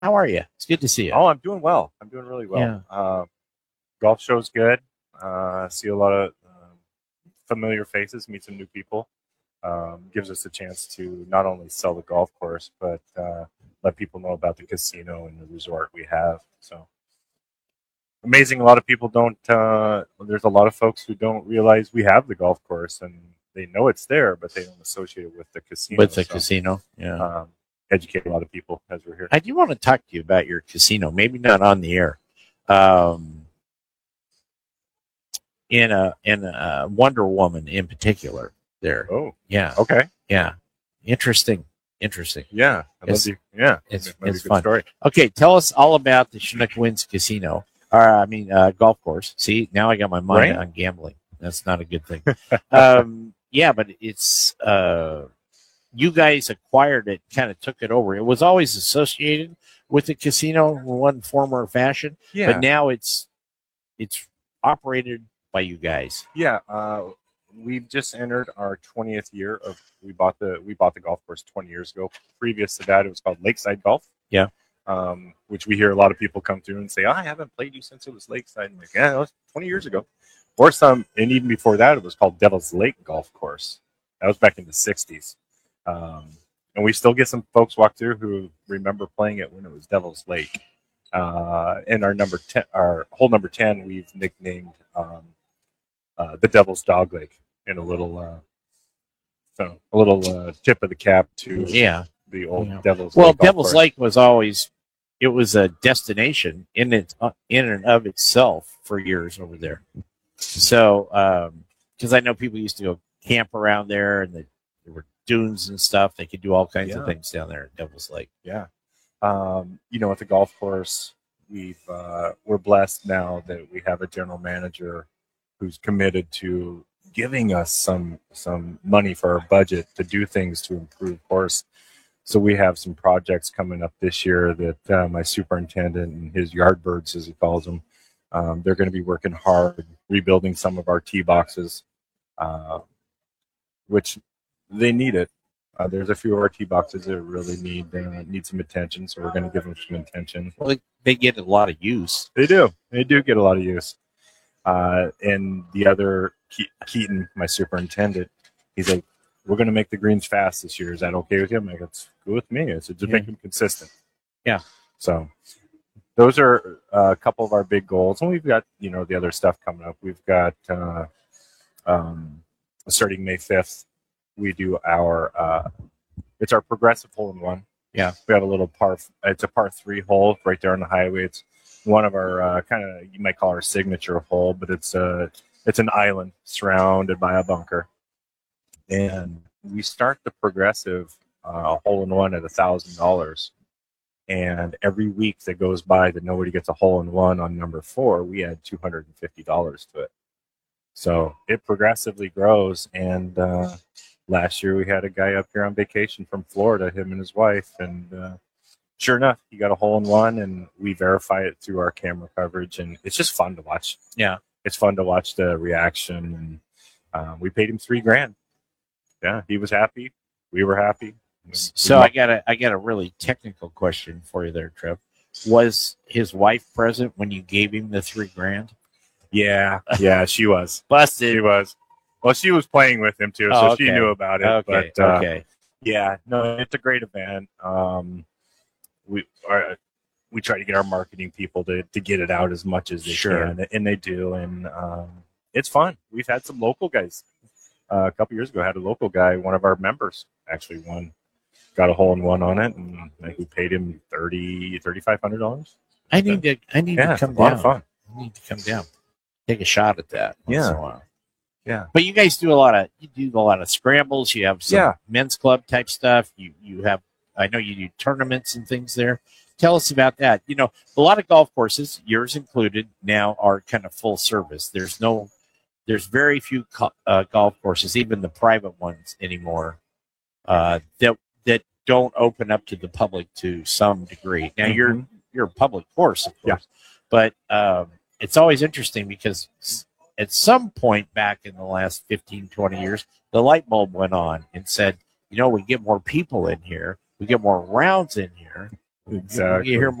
How are you? It's good to see you. Oh, I'm doing well. I'm doing really well. Yeah. Golf show's good. See a lot of familiar faces, meet some new people. Gives us a chance to not only sell the golf course, but let people know about the casino and the resort we have. So amazing. A lot of people don't. There's a lot of folks who don't realize we have the golf course, and they know it's there, but they don't associate it with the With casino. the So casino. Yeah. um, educate a lot of people as we're here. I do want to talk to you about your casino, maybe not on the air. Um, in a Wonder Woman in particular there. Oh, Yeah. okay. Yeah. Interesting. Interesting. Yeah, I'd love It's to. Yeah, it's might be a it's good fun. story. Okay, tell us all about the Chinook Winds Casino. Or golf course. See, now I got my mind Right? on gambling. That's not a good thing. Yeah, but it's you guys acquired it, kind of took it over. It was always associated with the casino in one form or fashion, but Yeah, now it's operated by you guys. yeah. We've just entered our 20th year of we bought the golf course 20 years ago. Previous to that, it was called Lakeside Golf. Yeah. Which we hear a lot of people come through and say, "I haven't played you since it was Lakeside." I'm like, yeah, that was 20 years ago. Or some, and even before that, it was called Devil's Lake Golf Course. That was back in the 60s. Um, and we still get some folks walk through who remember playing it when it was Devil's Lake. And our number 10, our hole number 10, we've nicknamed the Devil's Dog Lake, in a little tip of the cap to Yeah. the old Yeah. Devil's Well, Lake Golf Devil's Course. Lake was always it was a destination in and of itself for years over there. So, because I know people used to go camp around there, and there were dunes and stuff. They could do all kinds of Yeah. things down there at Devil's Lake. Yeah. At the golf course, we're blessed now that we have a general manager who's committed to giving us some money for our budget to do things to improve course. So we have some projects coming up this year that my superintendent and his yardbirds, as he calls them, they're going to be working hard rebuilding some of our tee boxes, uh, which they need it. There's a few of our tee boxes that really need some attention, so we're going to give them some attention. Well, they get a lot of use. They do. They do get a lot of use. And the other Keaton, my superintendent, he's like, "We're going to make the greens fast this year. Is that okay with you?" I'm like, "It's good with me." I said, "Just make them consistent." Yeah. So those are a couple of our big goals, and we've got the other stuff coming up. We've got starting May 5th, we do it's our progressive hole in one. Yeah. We have a little it's a par 3 hole right there on the highway. It's one of our kind of, you might call our signature hole, but it's an island surrounded by a bunker. And we start the progressive hole in one at $1,000. And every week that goes by that nobody gets a hole in one on number 4, we add $250 to it. So it progressively grows. And last year we had a guy up here on vacation from Florida, him and his wife, and sure enough, he got a hole in one, and we verify it through our camera coverage, and it's just fun to watch. Yeah. It's fun to watch the reaction, and we paid him $3,000. Yeah, he was happy. We were happy. So I got a really technical question for you there, Trev. Was his wife present when you gave him the $3,000? Yeah, she was. Busted. She was. Well, she was playing with him too, so she knew about it. Okay. But Okay. yeah, no, it's a great event. We try to get our marketing people to get it out as much as they can, and they do, and it's fun. We've had some local guys. A couple years ago, had a local guy, one of our members, actually got a hole in one on it, and we paid him $3,500. I need to come It's a down. lot of fun. I need to come down, take a shot at that. Once in a while. Yeah. But you guys do a lot of scrambles. You have some men's club type stuff. You have, I know you do tournaments and things there. Tell us about that. A lot of golf courses, yours included, now are kind of full service. There's very few golf courses, even the private ones anymore, that don't open up to the public to some degree. Now you're a public course, of course, but it's always interesting because at some point back in the last 15, 20 years, the light bulb went on and said, we get more people in here, we get more rounds in here, Exactly. You hear